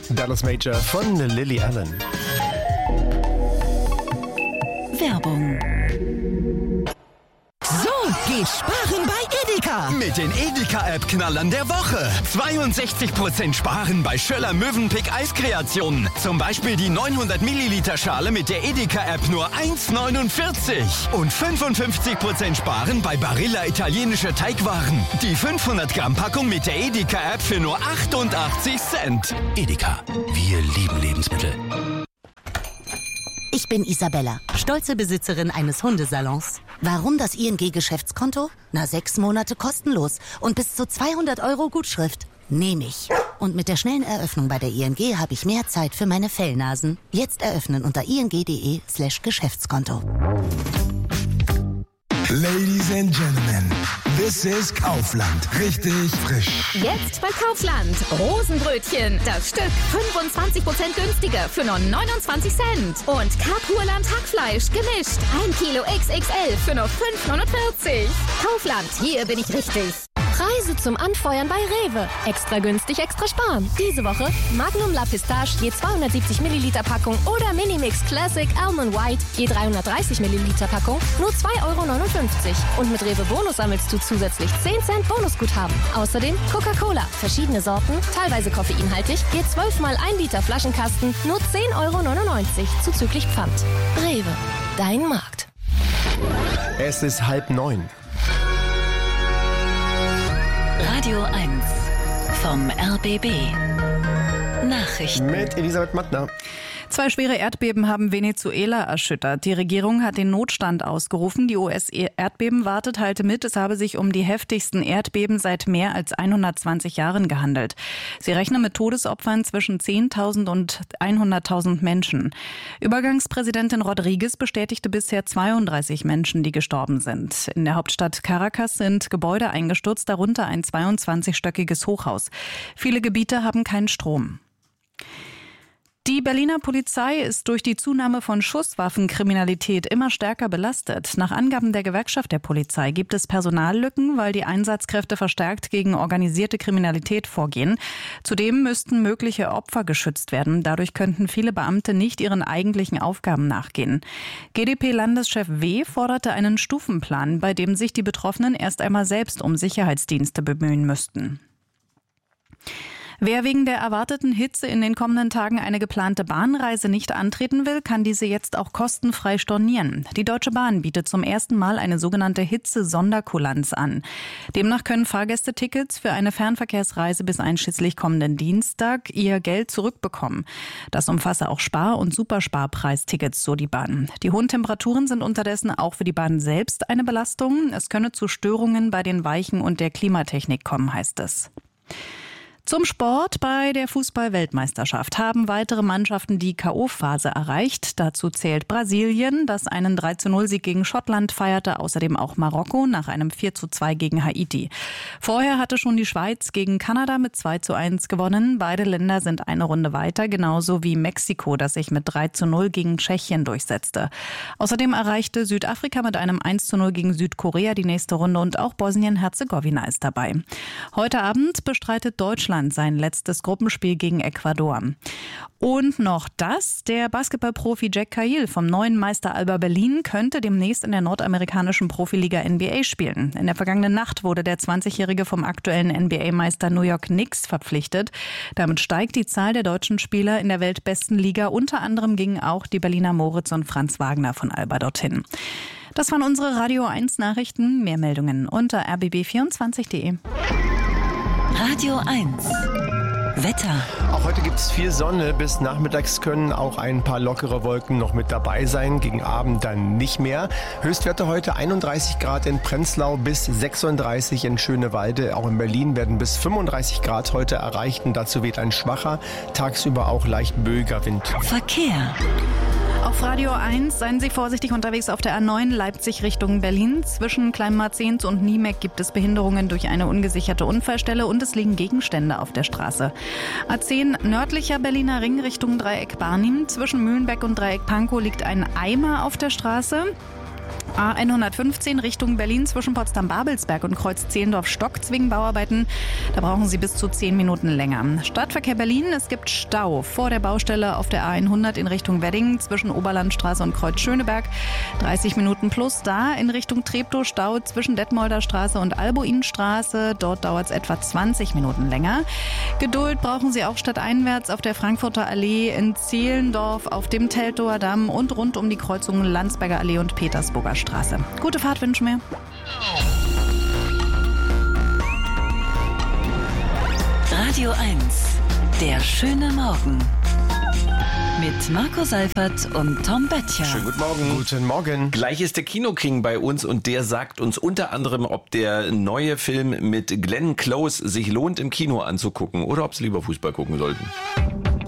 Dallas Major von Lily Allen. Werbung. So geht Sparen bei Edeka. Mit den Edeka-App-Knallern der Woche. 62% Sparen bei Schöller Mövenpick Eiskreationen. Zum Beispiel die 900 Milliliter Schale mit der Edeka-App nur 1,49. Und 55% Sparen bei Barilla italienische Teigwaren. Die 500 Gramm Packung mit der Edeka-App für nur 88 Cent. Edeka, wir lieben Lebensmittel. Ich bin Isabella, stolze Besitzerin eines Hundesalons. Warum das ING-Geschäftskonto? 6 Monate kostenlos und bis zu 200 € Gutschrift. Nehme ich. Und mit der schnellen Eröffnung bei der ING habe ich mehr Zeit für meine Fellnasen. Jetzt eröffnen unter ing.de/Geschäftskonto. Ladies and Gentlemen, this is Kaufland. Richtig frisch. Jetzt bei Kaufland. Rosenbrötchen. Das Stück 25% günstiger für nur 29 Cent. Und Kapurland Hackfleisch gemischt. 1 Kilo XXL für nur 5,49. Kaufland, hier bin ich richtig. Preise zum Anfeuern bei Rewe. Extra günstig, extra sparen. Diese Woche Magnum La Pistache je 270 Milliliter Packung oder Minimix Classic Almond White je 330 Milliliter Packung nur 2,59 €. Und mit Rewe Bonus sammelst du zusätzlich 10 Cent Bonusguthaben. Außerdem Coca-Cola, verschiedene Sorten, teilweise koffeinhaltig, je 12 mal 1 Liter Flaschenkasten nur 10,99 € zuzüglich Pfand. Rewe, dein Markt. Es ist 8:30. Radio 1 vom RBB. Nachrichten. Mit Elisabeth Mattner. 2 schwere Erdbeben haben Venezuela erschüttert. Die Regierung hat den Notstand ausgerufen. Die US-Erdbebenwarte teilte mit, es habe sich um die heftigsten Erdbeben seit mehr als 120 Jahren gehandelt. Sie rechnen mit Todesopfern zwischen 10.000 und 100.000 Menschen. Übergangspräsidentin Rodriguez bestätigte bisher 32 Menschen, die gestorben sind. In der Hauptstadt Caracas sind Gebäude eingestürzt, darunter ein 22-stöckiges Hochhaus. Viele Gebiete haben keinen Strom. Die Berliner Polizei ist durch die Zunahme von Schusswaffenkriminalität immer stärker belastet. Nach Angaben der Gewerkschaft der Polizei gibt es Personallücken, weil die Einsatzkräfte verstärkt gegen organisierte Kriminalität vorgehen. Zudem müssten mögliche Opfer geschützt werden. Dadurch könnten viele Beamte nicht ihren eigentlichen Aufgaben nachgehen. GdP-Landeschef W. forderte einen Stufenplan, bei dem sich die Betroffenen erst einmal selbst um Sicherheitsdienste bemühen müssten. Wer wegen der erwarteten Hitze in den kommenden Tagen eine geplante Bahnreise nicht antreten will, kann diese jetzt auch kostenfrei stornieren. Die Deutsche Bahn bietet zum ersten Mal eine sogenannte Hitze-Sonderkulanz an. Demnach können Fahrgäste Tickets für eine Fernverkehrsreise bis einschließlich kommenden Dienstag ihr Geld zurückbekommen. Das umfasse auch Spar- und Supersparpreistickets, so die Bahn. Die hohen Temperaturen sind unterdessen auch für die Bahn selbst eine Belastung. Es könne zu Störungen bei den Weichen und der Klimatechnik kommen, heißt es. Zum Sport. Bei der Fußball-Weltmeisterschaft haben weitere Mannschaften die K.O.-Phase erreicht. Dazu zählt Brasilien, das einen 3:0-Sieg gegen Schottland feierte, außerdem auch Marokko nach einem 4:2 gegen Haiti. Vorher hatte schon die Schweiz gegen Kanada mit 2:1 gewonnen. Beide Länder sind eine Runde weiter, genauso wie Mexiko, das sich mit 3:0 gegen Tschechien durchsetzte. Außerdem erreichte Südafrika mit einem 1:0 gegen Südkorea die nächste Runde und auch Bosnien-Herzegowina ist dabei. Heute Abend bestreitet Deutschland sein letztes Gruppenspiel gegen Ecuador. Und noch das, der Basketballprofi Jack Cahill vom neuen Meister Alba Berlin könnte demnächst in der nordamerikanischen Profiliga NBA spielen. In der vergangenen Nacht wurde der 20-Jährige vom aktuellen NBA-Meister New York Knicks verpflichtet. Damit steigt die Zahl der deutschen Spieler in der weltbesten Liga. Unter anderem gingen auch die Berliner Moritz und Franz Wagner von Alba dorthin. Das waren unsere Radio 1 Nachrichten. Mehr Meldungen unter rbb24.de. Radio 1. Wetter. Auch heute gibt es viel Sonne. Bis nachmittags können auch ein paar lockere Wolken noch mit dabei sein. Gegen Abend dann nicht mehr. Höchstwerte heute 31 Grad in Prenzlau bis 36 in Schönewalde. Auch in Berlin werden bis 35 Grad heute erreicht. Und dazu weht ein schwacher, tagsüber auch leicht böiger Wind. Verkehr. Auf Radio 1 seien Sie vorsichtig unterwegs auf der A9 Leipzig Richtung Berlin. Zwischen Kleinmarzehns und Niemeck gibt es Behinderungen durch eine ungesicherte Unfallstelle und es liegen Gegenstände auf der Straße. A10 nördlicher Berliner Ring Richtung Dreieck Barnim. Zwischen Mühlenbeck und Dreieck Pankow liegt ein Eimer auf der Straße. A115 Richtung Berlin zwischen Potsdam-Babelsberg und Kreuz Zehlendorf-Stockzwingen Bauarbeiten. Da brauchen Sie bis zu 10 Minuten länger. Stadtverkehr Berlin, es gibt Stau vor der Baustelle auf der A100 in Richtung Wedding zwischen Oberlandstraße und Kreuz Schöneberg. 30 Minuten plus da in Richtung Treptow Stau zwischen Detmolder Straße und Albuinstraße. Dort dauert es etwa 20 Minuten länger. Geduld brauchen Sie auch stadteinwärts auf der Frankfurter Allee in Zehlendorf, auf dem Teltower Damm und rund um die Kreuzungen Landsberger Allee und Petersburger Straße. Gute Fahrt wünschen wir. Radio 1, der schöne Morgen. Mit Marco Seifert und Tom Böttcher. Schönen guten Morgen. Guten Morgen. Gleich ist der Kino-King bei uns und der sagt uns unter anderem, ob der neue Film mit Glenn Close sich lohnt im Kino anzugucken oder ob Sie lieber Fußball gucken sollten.